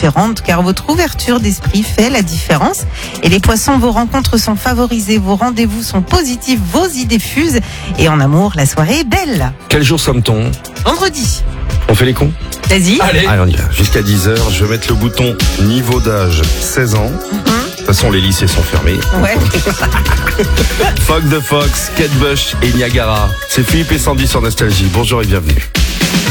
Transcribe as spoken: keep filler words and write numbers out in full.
différentes, car votre ouverture d'esprit fait la différence. Et les poissons, vos rencontres sont favorisées, vos rendez-vous sont positifs, vos idées fusent. Et en amour, la soirée est belle. Quel jour sommes-t-on ? Vendredi. On fait les cons ? Vas-y. Allez. Allez, on y va. Jusqu'à dix heures, je vais mettre le bouton niveau d'âge seize ans. Mm-hmm. De toute façon, les lycées sont fermés. Ouais. Fog de Fox, Kate Bush et Niagara. C'est Philippe et Sandy sur Nostalgie. Bonjour et bienvenue.